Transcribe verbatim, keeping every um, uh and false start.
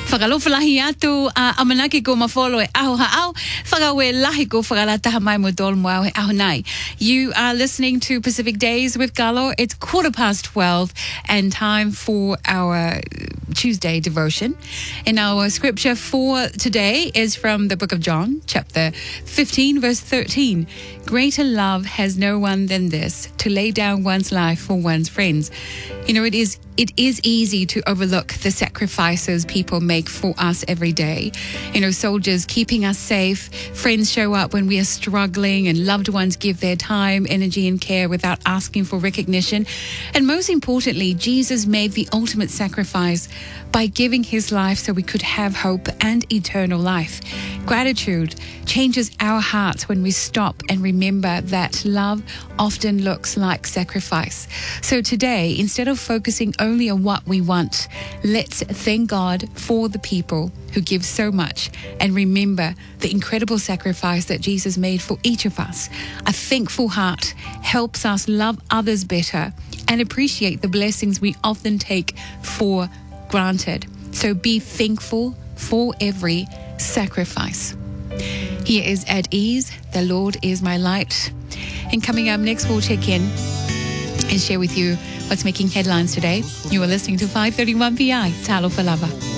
Whakalofalahi atu a amanaki ko mafolo e aho ha'au. Whakawe lahi ko whakalataha mai mo dol mo au he aho nai. You are listening to Pacific Days with Galo. It's quarter past twelve and time for our Tuesday devotion. And our scripture for today is from the book of John, chapter fifteen, verse thirteen. Greater love has no one than this, to lay down one's life for one's friends. You know, it is it is easy to overlook the sacrifices people make for us every day. You know, soldiers keeping us safe, friends show up when we are struggling, and loved ones give their time, energy, and care without asking for recognition. And most importantly, Jesus made the ultimate sacrifice by giving his life so we could have hope and eternal life. Gratitude changes our hearts when we stop and remember that love often looks like sacrifice. So today, instead of focusing only on what we want, let's thank God for the people who give so much and remember the incredible sacrifice that Jesus made for each of us. A thankful heart helps us love others better and appreciate the blessings we often take for granted. So be thankful for every sacrifice. Here is At Ease, The Lord is My Light. And coming up next, we'll check in and share with you what's making headlines today. You are listening to five thirty-one P I, Talo Falava.